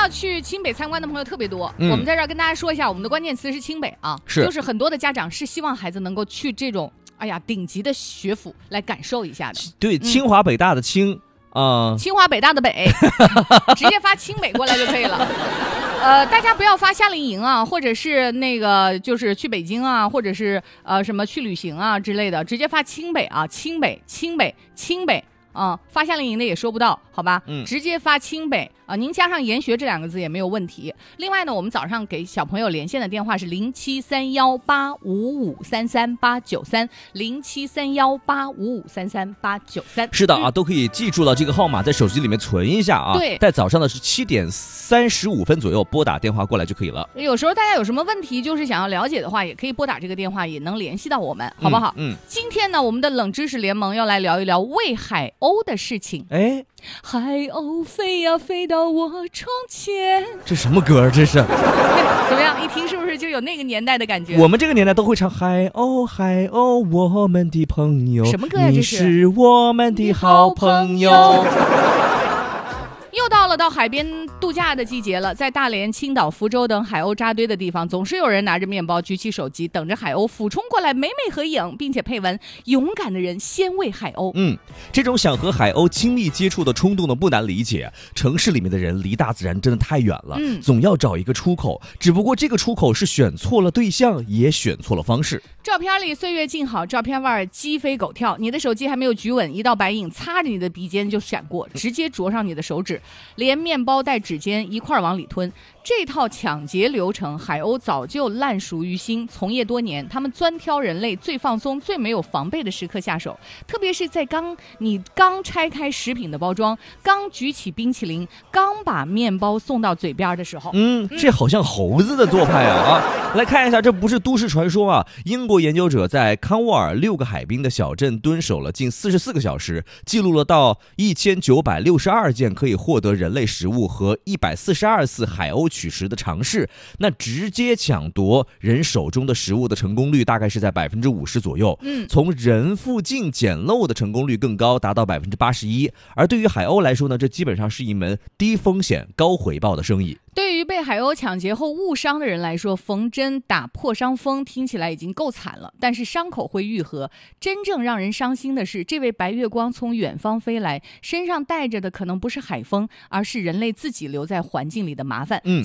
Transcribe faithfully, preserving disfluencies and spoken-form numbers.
要去清北参观的朋友特别多， 嗯、 我们在这儿跟大家说一下，我们的关键词是清北啊， 是就是很多的家长是希望孩子能够去这种哎呀顶级的学府来感受一下的。 对，清华北大的清啊、呃， 清华北大的北，直接发清北过来就可以了。呃，大家不要发夏令营啊，或者是那个就是去北京啊，或者是呃什么去旅行啊之类的，直接发清北啊，清北，清北，清北。啊、嗯，发夏令营的也收不到，好吧？嗯，直接发清北啊、呃，您加上研学这两个字也没有问题。另外呢，我们早上给小朋友连线的电话是零七三幺八五五三三八九三，零七三幺八五五三三八九三。 是的啊、嗯，都可以记住了这个号码，在手机里面存一下啊。 对， 在早上的是七点三十五分左右拨打电话过来就可以了。 有时候大家有什么问题，就是想要了解的话，也可以拨打这个电话，也能联系到我们，好不好？ 嗯。嗯今天呢，我们的冷知识联盟要来聊一聊喂海鸥的事情。 哎， 海鸥飞呀飞到我窗前， 这什么歌？这是怎么样？一听是不是就有那个年代的感觉？ 我们这个年代都会唱海鸥海鸥，我们的朋友。 什么歌呀？ 这是？你是我们的好朋友。 又到了到海边度假的季节了，在大连、青岛、福州等海鸥扎堆的地方，总是有人拿着面包，举起手机，等着海鸥俯冲过来美美合影，并且配文“勇敢的人先喂海鸥”。 嗯，这种想和海鸥亲密接触的冲动呢，不难理解。城市里面的人离大自然真的太远了，嗯，总要找一个出口，只不过这个出口是选错了对象，也选错了方式。 照片里岁月静好，照片外鸡飞狗跳，你的手机还没有举稳，一道白影擦着你的鼻尖就闪过，直接灼上你的手指，连面包带指尖一块往里吞。这套抢劫流程，海鸥早就烂熟于心，从业多年，他们专挑人类最放松、最没有防备的时刻下手，特别是在刚你刚拆开食品的包装，刚举起冰淇淋，刚把面包送到嘴边的时候。 嗯，这好像猴子的做派啊！啊，来看一下，这不是都市传说啊！英国研究者在康沃尔六个海滨的小镇蹲守了近四十四个小时，记录了到一千九百六十二件可以获得人类食物和一百四十二次海鸥取食的尝试。那直接抢夺人手中的食物的成功率大概是在百分之五十左右。嗯，从人附近捡漏的成功率更高，达到百分之八十一。而对于海鸥来说呢，这基本上是一门低风险高回报的生意。 对于被海鸥抢劫后误伤的人来说，缝针打破伤风听起来已经够惨了，但是伤口会愈合。真正让人伤心的是，这位白月光从远方飞来，身上带着的可能不是海风，而是人类自己留在环境里的麻烦。嗯。